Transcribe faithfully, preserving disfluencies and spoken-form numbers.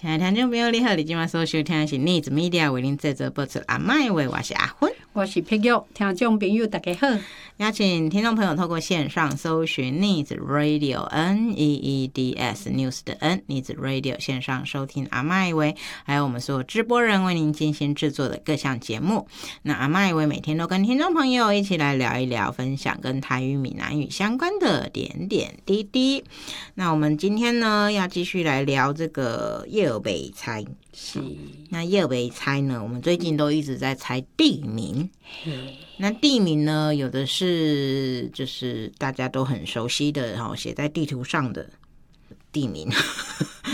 亲爱的听众朋友你好，你今晚所收听的是 Needs Media 为您制作播出阿麦话，我是阿芬， 我是碧玉。听众朋友大家好， 邀请听众朋友透过线上搜寻 Needs Radio N E E D S News 的 N Needs Radio 线上收听阿麦话，还有我们所有直播人为您精心制作的各项节目。那阿麦话每天都跟听众朋友一起来聊一聊，分享跟台语闽南语相关的点点滴滴。那我们今天呢要继续来聊这个夜北猜。 是， 那夜北猜呢，我们最近都一直在猜地名。那地名呢，有的是就是大家都很熟悉的，然后写在地图上的地名